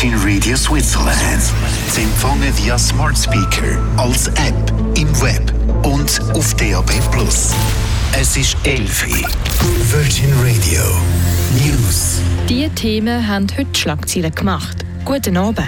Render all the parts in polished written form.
Virgin Radio Switzerland. Sie empfangen via Smart Speaker, als App, im Web und auf DAB+. Es ist 11 Uhr. Virgin Radio News. Diese Themen haben heute Schlagzeilen gemacht. Guten Abend.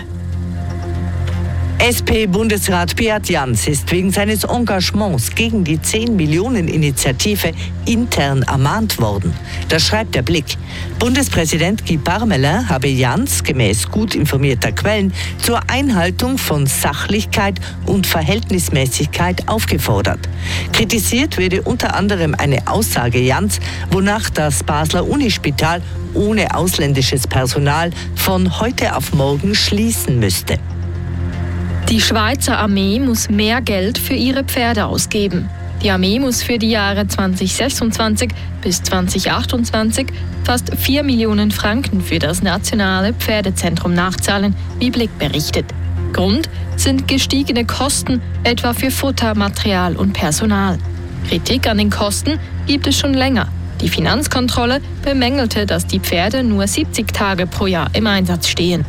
SP-Bundesrat Beat Jans ist wegen seines Engagements gegen die 10-Millionen-Initiative intern ermahnt worden. Das schreibt der Blick. Bundespräsident Guy Parmelin habe Jans, gemäß gut informierter Quellen, zur Einhaltung von Sachlichkeit und Verhältnismäßigkeit aufgefordert. Kritisiert werde unter anderem eine Aussage Jans, wonach das Basler Unispital ohne ausländisches Personal von heute auf morgen schließen müsste. Die Schweizer Armee muss mehr Geld für ihre Pferde ausgeben. Die Armee muss für die Jahre 2026 bis 2028 fast 4 Millionen Franken für das nationale Pferdezentrum nachzahlen, wie Blick berichtet. Grund sind gestiegene Kosten, etwa für Futter, Material und Personal. Kritik an den Kosten gibt es schon länger. Die Finanzkontrolle bemängelte, dass die Pferde nur 70 Tage pro Jahr im Einsatz stehen.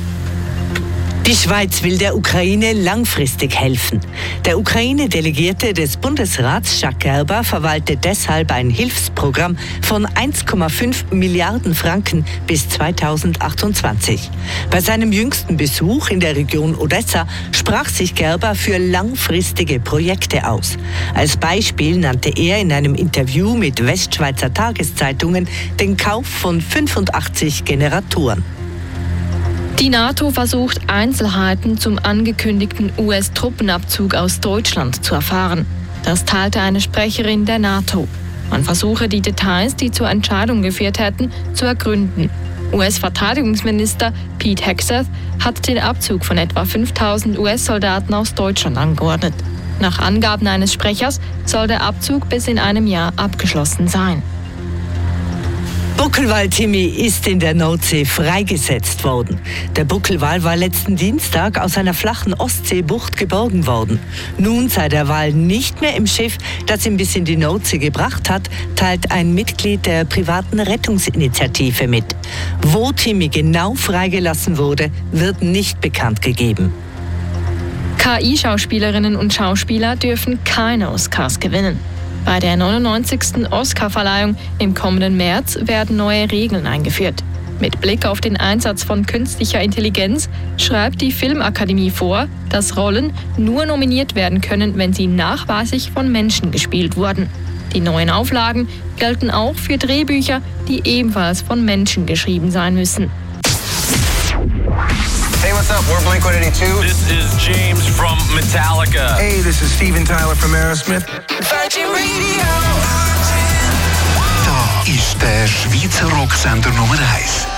Die Schweiz will der Ukraine langfristig helfen. Der Ukraine-Delegierte des Bundesrats, Jacques Gerber, verwaltet deshalb ein Hilfsprogramm von 1,5 Milliarden Franken bis 2028. Bei seinem jüngsten Besuch in der Region Odessa sprach sich Gerber für langfristige Projekte aus. Als Beispiel nannte er in einem Interview mit Westschweizer Tageszeitungen den Kauf von 85 Generatoren. Die NATO versucht, Einzelheiten zum angekündigten US-Truppenabzug aus Deutschland zu erfahren. Das teilte eine Sprecherin der NATO. Man versuche, die Details, die zur Entscheidung geführt hätten, zu ergründen. US-Verteidigungsminister Pete Hegseth hat den Abzug von etwa 5000 US-Soldaten aus Deutschland angeordnet. Nach Angaben eines Sprechers soll der Abzug bis in einem Jahr abgeschlossen sein. Buckelwal-Timmy ist in der Nordsee freigesetzt worden. Der Buckelwal war letzten Dienstag aus einer flachen Ostseebucht geborgen worden. Nun sei der Wal nicht mehr im Schiff, das ihn bis in die Nordsee gebracht hat, teilt ein Mitglied der privaten Rettungsinitiative mit. Wo Timmy genau freigelassen wurde, wird nicht bekannt gegeben. KI-Schauspielerinnen und Schauspieler dürfen keine Oscars gewinnen. Bei der 99. Oscar-Verleihung im kommenden März werden neue Regeln eingeführt. Mit Blick auf den Einsatz von künstlicher Intelligenz schreibt die Filmakademie vor, dass Rollen nur nominiert werden können, wenn sie nachweislich von Menschen gespielt wurden. Die neuen Auflagen gelten auch für Drehbücher, die ebenfalls von Menschen geschrieben sein müssen. Hey, what's up? We're Blink-182. This is James from Metallica. Hey, this is Steven Tyler from Aerosmith. Virgin Radio. Da ist der Schweizer Rocksender Nummer 1.